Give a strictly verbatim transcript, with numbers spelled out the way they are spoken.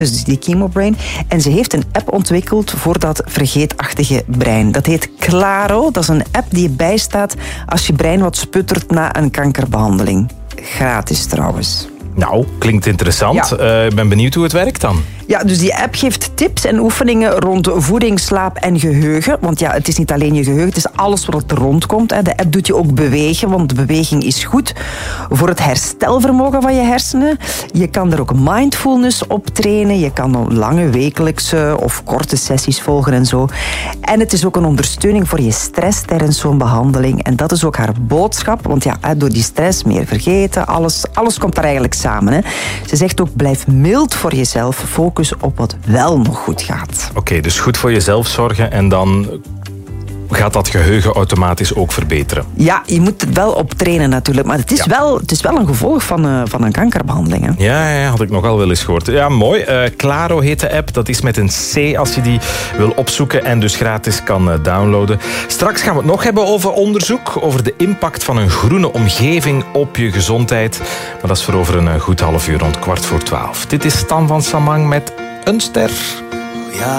dus die chemobrain. En ze heeft een app ontwikkeld voor dat vergeetachtige brein. Dat heet Claro. Dat is een app die je bijstaat als je brein wat sputtert na een kankerbehandeling. Gratis trouwens. Nou, klinkt interessant. Ik ja. uh, ben benieuwd hoe het werkt dan. Ja, dus die app geeft tips en oefeningen rond voeding, slaap en geheugen. Want ja, het is niet alleen je geheugen, het is alles wat er rondkomt. De app doet je ook bewegen, want beweging is goed voor het herstelvermogen van je hersenen. Je kan er ook mindfulness op trainen. Je kan lange wekelijkse of korte sessies volgen en zo. En het is ook een ondersteuning voor je stress tijdens zo'n behandeling. En dat is ook haar boodschap, want ja, door die stress meer vergeten, alles, alles komt daar eigenlijk samen. Hè. Ze zegt ook, blijf mild voor jezelf, focus op wat wel nog goed gaat. Oké, okay, dus goed voor jezelf zorgen en dan gaat dat geheugen automatisch ook verbeteren. Ja, je moet er wel op trainen natuurlijk, maar het is, ja. wel, het is wel een gevolg van, uh, van een kankerbehandeling. Hè? Ja, ja, had ik nogal wel eens gehoord. Ja, mooi. Uh, Claro heet de app. Dat is met een C als je die wil opzoeken en dus gratis kan uh, downloaden. Straks gaan we het nog hebben over onderzoek, over de impact van een groene omgeving op je gezondheid. Maar dat is voor over een uh, goed half uur, rond kwart voor twaalf. Dit is Stan van Samang met Een Ster. Ja.